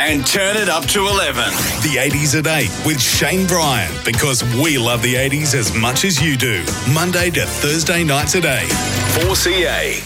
and turn it up to 11. The 80s at 8 with Shane Bryan, because we love the 80s as much as you do. Monday to Thursday nights at 8. 4CA.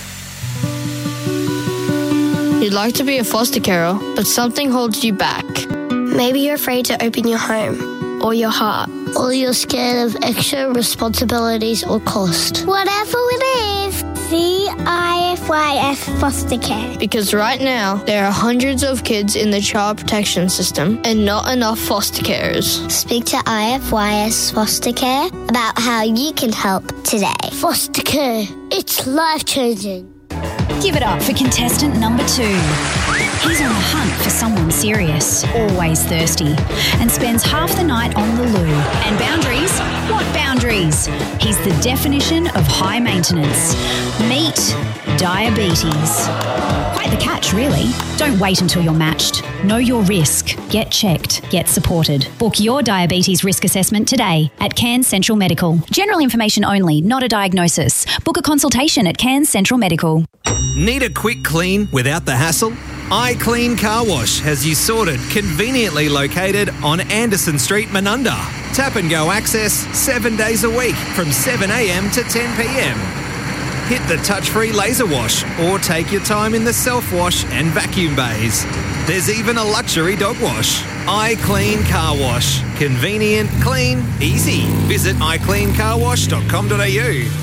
You'd like to be a foster carer, but something holds you back. Maybe you're afraid to open your home or your heart, or you're scared of extra responsibilities or cost. Whatever it is, CIFYS Foster Care. Because right now, there are hundreds of kids in the child protection system and not enough foster carers. Speak to IFYS Foster Care about how you can help today. Foster care, it's life-changing. Give it up for contestant number 2. He's on the hunt for someone serious, always thirsty, and spends half the night on the loo. And boundaries? What boundaries? He's the definition of high maintenance. Meet diabetes. Quite the catch, really. Don't wait until you're matched. Know your risk. Get checked. Get supported. Book your diabetes risk assessment today at Cairns Central Medical. General information only, not a diagnosis. Book a consultation at Cairns Central Medical. Need a quick clean without the hassle? iClean Car Wash has you sorted, conveniently located on Anderson Street, Menunda. Tap and go access 7 days a week from 7 a.m. to 10 p.m. Hit the touch-free laser wash or take your time in the self-wash and vacuum bays. There's even a luxury dog wash. iClean Car Wash. Convenient, clean, easy. Visit icleancarwash.com.au.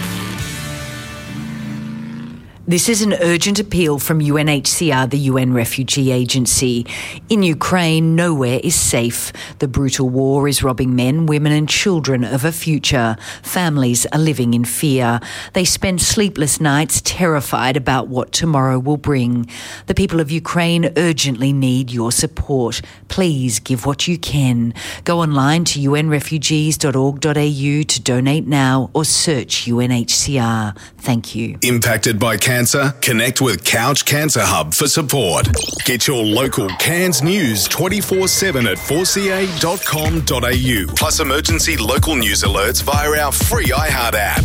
This is an urgent appeal from UNHCR, the UN Refugee Agency. In Ukraine, nowhere is safe. The brutal war is robbing men, women and children of a future. Families are living in fear. They spend sleepless nights terrified about what tomorrow will bring. The people of Ukraine urgently need your support. Please give what you can. Go online to unrefugees.org.au to donate now or search UNHCR. Thank you. Impacted by cancer? Connect with Couch Cancer Hub for support. Get your local Cairns news 24/7 at 4ca.com.au. Plus emergency local news alerts via our free iHeart app.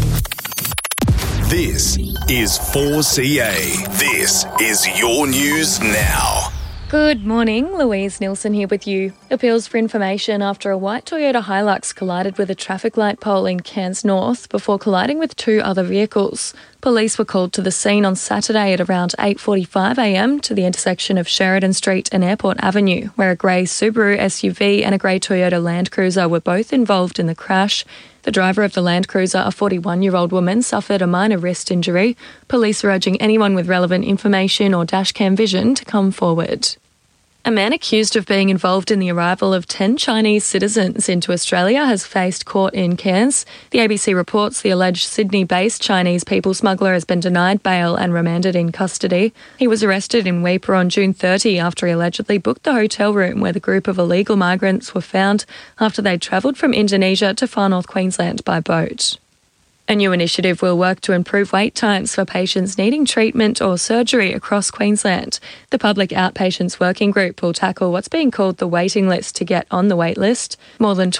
This is 4CA. This is your news now. Good morning, Louise Nielsen here with you. Appeals for information after a white Toyota Hilux collided with a traffic light pole in Cairns North before colliding with 2 other vehicles. Police were called to the scene on Saturday at around 8:45am to the intersection of Sheridan Street and Airport Avenue, where a grey Subaru SUV and a grey Toyota Land Cruiser were both involved in the crash. The driver of the Land Cruiser, a 41-year-old woman, suffered a minor wrist injury. Police are urging anyone with relevant information or dashcam vision to come forward. A man accused of being involved in the arrival of 10 Chinese citizens into Australia has faced court in Cairns. The ABC reports the alleged Sydney-based Chinese people smuggler has been denied bail and remanded in custody. He was arrested in Weipa on June 30 after he allegedly booked the hotel room where the group of illegal migrants were found after they'd travelled from Indonesia to far north Queensland by boat. A new initiative will work to improve wait times for patients needing treatment or surgery across Queensland. The Public Outpatients Working Group will tackle what's being called the waiting list to get on the wait list. More than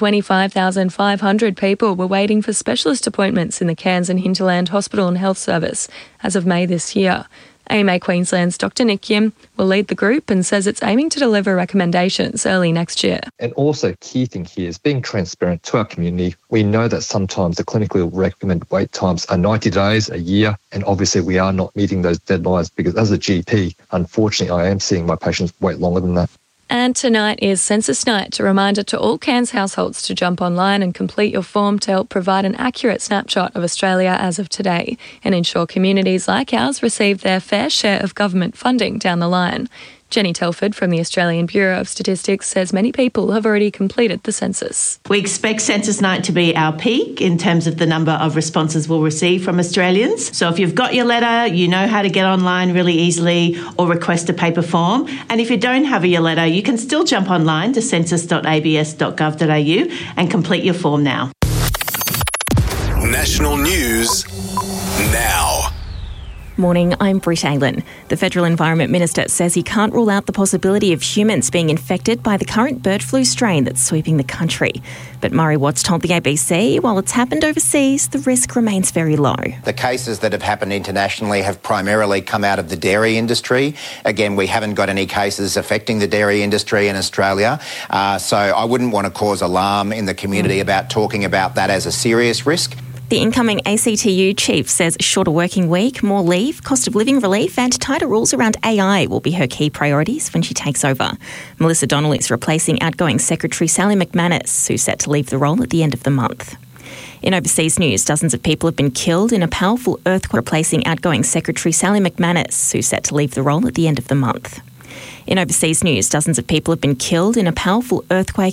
25,500 people were waiting for specialist appointments in the Cairns and Hinterland Hospital and Health Service as of May this year. AMA Queensland's Dr Nick Yim will lead the group and says it's aiming to deliver recommendations early next year. And also, key thing here is being transparent to our community. We know that sometimes the clinically recommended wait times are 90 days, a year, and obviously we are not meeting those deadlines because as a GP, unfortunately, I am seeing my patients wait longer than that. And tonight is Census Night, a reminder to all Cairns households to jump online and complete your form to help provide an accurate snapshot of Australia as of today and ensure communities like ours receive their fair share of government funding down the line. Jenny Telford from the Australian Bureau of Statistics says many people have already completed the census. We expect Census Night to be our peak in terms of the number of responses we'll receive from Australians. So if you've got your letter, you know how to get online really easily or request a paper form. And if you don't have your letter, you can still jump online to census.abs.gov.au and complete your form now. National news now. Morning, I'm Britt Aylan. The Federal Environment Minister says he can't rule out the possibility of humans being infected by the current bird flu strain that's sweeping the country. But Murray Watts told the ABC while it's happened overseas, the risk remains very low. The cases that have happened internationally have primarily come out of the dairy industry. Again, we haven't got any cases affecting the dairy industry in Australia. So I wouldn't want to cause alarm in the community about talking about that as a serious risk. The incoming ACTU chief says shorter working week, more leave, cost of living relief and tighter rules around AI will be her key priorities when she takes over. Melissa Donnell is replacing outgoing Secretary Sally McManus, who's set to leave the role at the end of the month. In overseas news, dozens of people have been killed in a powerful earthquake, replacing outgoing Secretary Sally McManus, who's set to leave the role at the end of the month. In overseas news, dozens of people have been killed in a powerful earthquake